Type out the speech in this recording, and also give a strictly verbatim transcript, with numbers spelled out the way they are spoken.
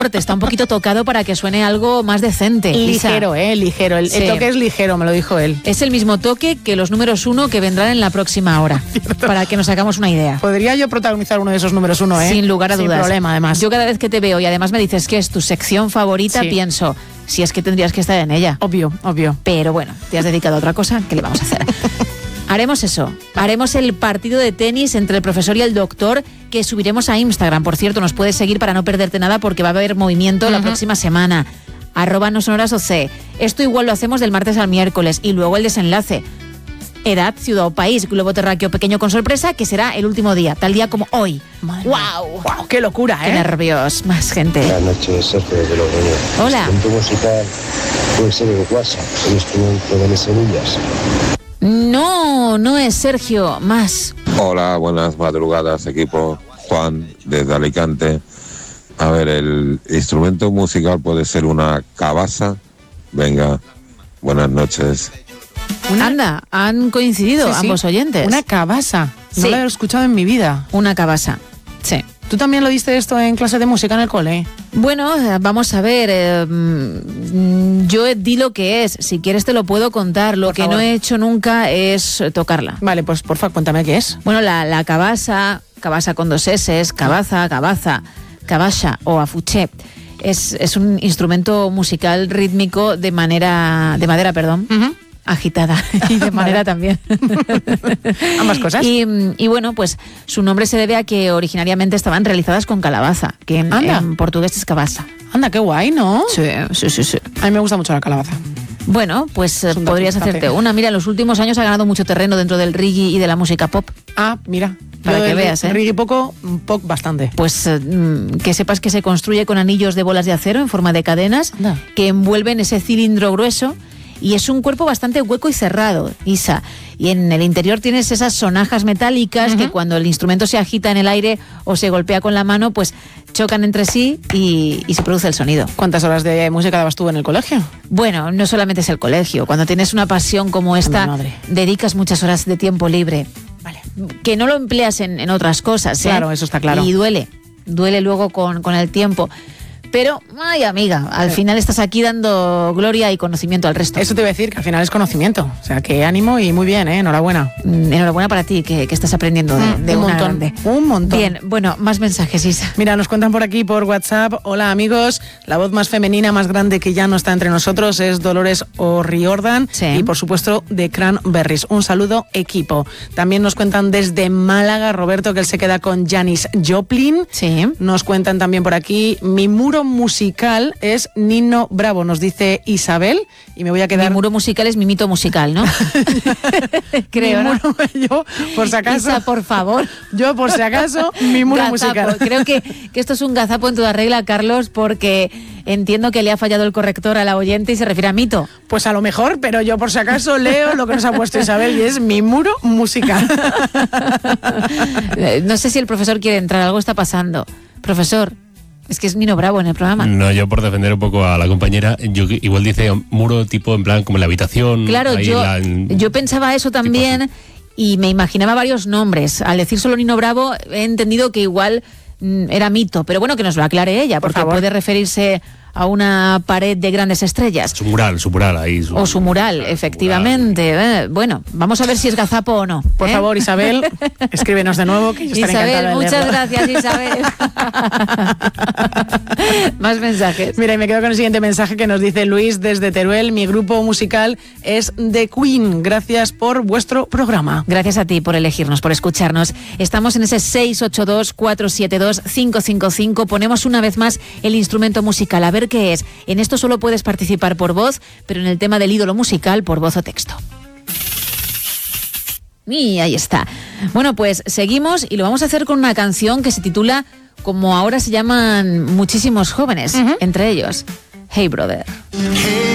está un poquito tocado para que suene algo más decente. Ligero, Isa. eh, ligero. El, Sí. el toque es ligero, me lo dijo él. Es el mismo toque que los números uno que vendrán en la próxima hora, para que nos hagamos una idea. Podría yo protagonizar uno de esos números uno, ¿eh? Sin lugar a Sin dudas. problema, además. Yo cada vez que te veo y además me dices que es tu sección favorita, Sí. pienso, si es que tendrías que estar en ella. Obvio, obvio. Pero bueno, te has dedicado a otra cosa, ¿qué le vamos a hacer? Haremos eso, haremos el partido de tenis entre el profesor y el doctor que subiremos a Instagram. Por cierto, nos puedes seguir para no perderte nada porque va a haber movimiento uh-huh. la próxima semana. Arroba no sonoras oc. Esto igual lo hacemos del martes al miércoles y luego el desenlace. Edad, ciudad o país, globo terráqueo pequeño con sorpresa, que será el último día, tal día como hoy. Madre ¡Wow! ¡Wow! ¡Qué locura, ¡Qué eh! nervios! Más gente. Buenas noches, Sergio de Logroño. Hola. El instrumento musical puede ser el WhatsApp, el instrumento de las semillas. No, no es Sergio, más. Hola, buenas madrugadas, equipo. Juan, desde Alicante. A ver, el instrumento musical puede ser una cabaza. Venga, buenas noches. Una... Anda, han coincidido Sí, sí. ambos oyentes. Una cabaza. No Sí. la he escuchado en mi vida. Una cabasa, sí. ¿Tú también lo diste esto en clase de música en el cole? Bueno, vamos a ver, eh, mm, yo di lo que es, si quieres te lo puedo contar, lo Por que favor. no he hecho nunca es tocarla. Vale, pues porfa, cuéntame qué es. Bueno, la, la cabasa, cabasa con dos S, cabaza, cabaza, cabasha o afuché, es, es un instrumento musical rítmico de manera, de madera, perdón. Uh-huh. Agitada y de manera también. Ambas cosas. Y, y bueno, pues su nombre se debe a que originariamente estaban realizadas con calabaza, que en, en portugués es cabasa. Anda, qué guay, ¿no? Sí, sí, sí, sí. A mí me gusta mucho la calabaza. Bueno, pues eh, un podrías dato hacerte importante. una. Mira, en los últimos años ha ganado mucho terreno dentro del reggae y de la música pop. Ah, mira. Para Yo que del veas, ¿eh? Reggae poco, pop bastante. Pues eh, mm, que sepas que se construye con anillos de bolas de acero en forma de cadenas Anda. que envuelven ese cilindro grueso. Y es un cuerpo bastante hueco y cerrado, Isa. Y en el interior tienes esas sonajas metálicas uh-huh. que cuando el instrumento se agita en el aire o se golpea con la mano, pues chocan entre sí y, y se produce el sonido. ¿Cuántas horas de música dabas tú en el colegio? Bueno, no solamente es el colegio. Cuando tienes una pasión como esta, Madre. dedicas muchas horas de tiempo libre. Vale. Que no lo empleas en, en otras cosas, ¿eh? Claro, eso está claro. Y duele. Duele luego con, con el tiempo. Pero, ay amiga, al Sí. final estás aquí dando gloria y conocimiento al resto. Eso te iba a decir, que al final es conocimiento. O sea, que ánimo y muy bien, ¿eh? Enhorabuena. Mm, Enhorabuena para ti, que, que estás aprendiendo de, Mm, de un una montón, grande. un montón. Bien, bueno, más mensajes, Isa. Mira, nos cuentan por aquí, por WhatsApp. Hola, amigos. La voz más femenina, más grande que ya no está entre nosotros es Dolores O'Riordan. Sí. Y, por supuesto, de Cranberries. Un saludo, equipo. También nos cuentan desde Málaga, Roberto, que él se queda con Janis Joplin. Sí. Nos cuentan también por aquí, mi muro musical es Nino Bravo, nos dice Isabel. Y me voy a quedar... Mi muro musical es mi mito musical, ¿no? Creo, Mi ¿no? muro, yo, por si acaso... Isa, por favor. Yo, por si acaso, mi muro Gazapo. musical. Creo que, que esto es un gazapo en toda regla, Carlos, porque entiendo que le ha fallado el corrector a la oyente y se refiere a mito. Pues a lo mejor, pero yo por si acaso leo lo que nos ha puesto Isabel y es mi muro musical. No sé si el profesor quiere entrar, algo está pasando. Profesor, es que es Nino Bravo en el programa. No, yo por defender un poco a la compañera, yo igual dice muro tipo en plan como en la habitación. Claro, ahí yo, la- en- yo pensaba eso también y me imaginaba varios nombres. Al decir solo Nino Bravo he entendido que igual mm, era mito, pero bueno, que nos lo aclare ella, porque favor. puede referirse a una pared de grandes estrellas. Su mural, su mural ahí. Su, O su mural, su efectivamente. Eh, Bueno, vamos a ver si es gazapo o no. Por ¿eh? favor, Isabel, escríbenos de nuevo, que yo estaré Isabel, encantada de muchas leerlo. gracias, Isabel. Más mensajes. Mira, y me quedo con el siguiente mensaje que nos dice Luis desde Teruel. Mi grupo musical es The Queen. Gracias por vuestro programa. Gracias a ti por elegirnos, por escucharnos. Estamos en ese seis ocho dos, cuatro siete dos, cinco cinco cinco. Ponemos una vez más el instrumento musical. A ver qué es. En esto solo puedes participar por voz, pero en el tema del ídolo musical por voz o texto. Y ahí está. Bueno, pues seguimos y lo vamos a hacer con una canción que se titula como ahora se llaman muchísimos jóvenes, uh-huh. entre ellos, Hey Brother.